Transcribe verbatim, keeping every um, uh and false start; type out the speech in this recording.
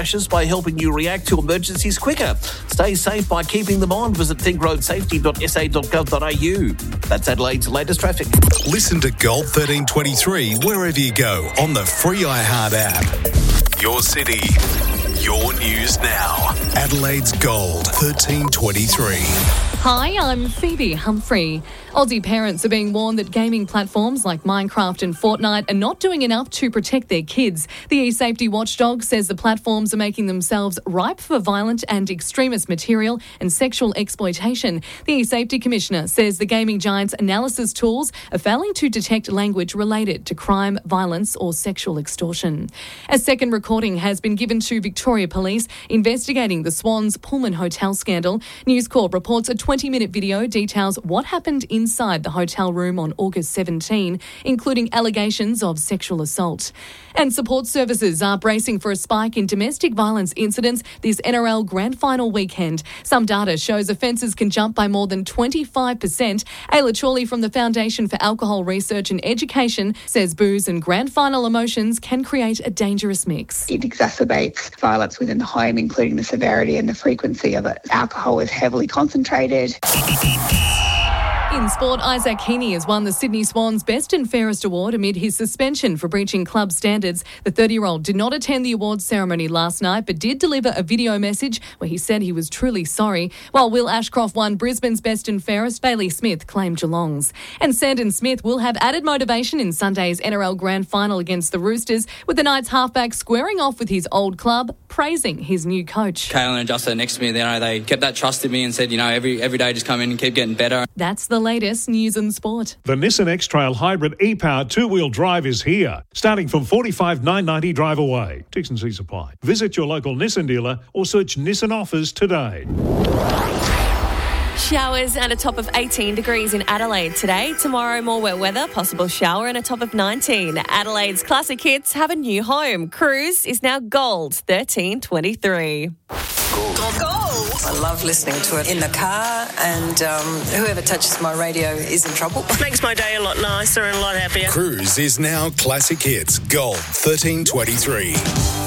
crashes by helping you react to emergencies quicker. Stay safe by keeping them on. Visit think road safety dot s a dot gov dot a u. That's Adelaide's latest traffic. Listen to Gold thirteen twenty-three wherever you go on the free iHeart app. Your city, your news now. Adelaide's Gold thirteen twenty-three. Hi, I'm Phoebe Humphrey. Aussie parents are being warned that gaming platforms like Minecraft and Fortnite are not doing enough to protect their kids. The e-safety watchdog says the platforms are making themselves ripe for violent and extremist material and sexual exploitation. The e-safety commissioner says the gaming giants' analysis tools are failing to detect language related to crime, violence or sexual extortion. A second recording has been given to Victoria Police investigating the Swans Pullman Hotel scandal. News Corp reports a twenty-minute video details what happened inside the hotel room on August seventeenth, including allegations of sexual assault. And support services are bracing for a spike in domestic violence incidents this N R L Grand Final weekend. Some data shows offences can jump by more than twenty-five percent. Ayla Chorley from the Foundation for Alcohol Research and Education says booze and Grand Final emotions can create a dangerous mix. It exacerbates violence within the home, including the severity and the frequency of it. Alcohol is heavily concentrated. In sport, Isaac Heaney has won the Sydney Swans Best and Fairest Award amid his suspension for breaching club standards. The thirty-year-old did not attend the awards ceremony last night, but did deliver a video message where he said he was truly sorry. While Will Ashcroft won Brisbane's Best and Fairest, Bailey Smith claimed Geelong's. And Sandon Smith will have added motivation in Sunday's N R L Grand Final against the Roosters, with the Knights halfback squaring off with his old club, praising his new coach. Kalen and Justa next to me, you know, they kept that trust in me and said, you know, every every day just come in and keep getting better. That's the latest news and sport. The Nissan X-Trail Hybrid e-powered two-wheel drive is here, starting from forty-five thousand nine hundred ninety drive away. T's and C's apply. Visit your local Nissan dealer or search Nissan offers today. Showers and a top of eighteen degrees in Adelaide today. Tomorrow, more wet weather, possible shower and a top of nineteen. Adelaide's classic hits have a new home. Cruise is now Gold thirteen twenty-three. Gold. Gold. I love listening to it in the car, and um, whoever touches my radio is in trouble. Makes my day a lot nicer and a lot happier. Cruise is now classic hits. Gold thirteen twenty-three.